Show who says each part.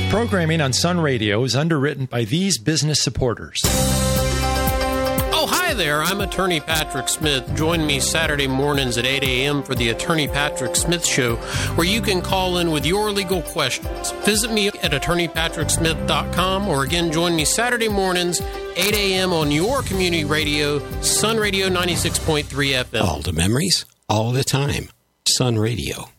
Speaker 1: Programming on Sun Radio is underwritten by these business supporters.
Speaker 2: Oh, hi there. I'm Attorney Patrick Smith. Join me Saturday mornings at 8 a.m. for the Attorney Patrick Smith Show, where you can call in with your legal questions. Visit me at attorneypatricksmith.com, or again, join me Saturday mornings, 8 a.m. on your community radio, Sun Radio 96.3 FM.
Speaker 3: All the memories, all the time. Sun Radio.